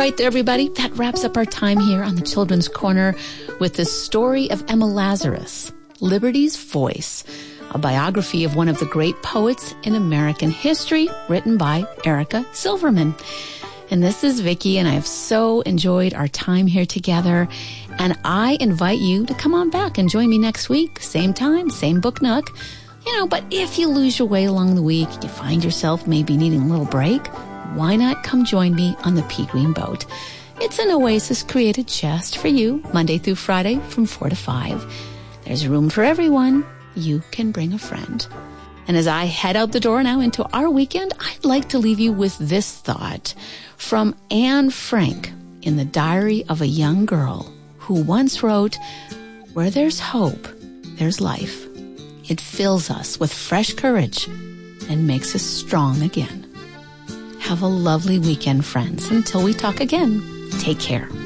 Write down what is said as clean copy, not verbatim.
right, everybody. That wraps up our time here on the Children's Corner with the story of Emma Lazarus, Liberty's Voice, a biography of one of the great poets in American history, written by Erica Silverman. And this is Vicki, and I have so enjoyed our time here together. And I invite you to come on back and join me next week. Same time, same book nook. But if you lose your way along the week, you find yourself maybe needing a little break, why not come join me on the Pea Green Boat? It's an Oasis created just for you, Monday through Friday from 4 to 5. There's room for everyone. You can bring a friend. And as I head out the door now into our weekend, I'd like to leave you with this thought from Anne Frank in the Diary of a Young Girl, who once wrote, "Where there's hope, there's life. It fills us with fresh courage and makes us strong again." Have a lovely weekend, friends. Until we talk again, take care.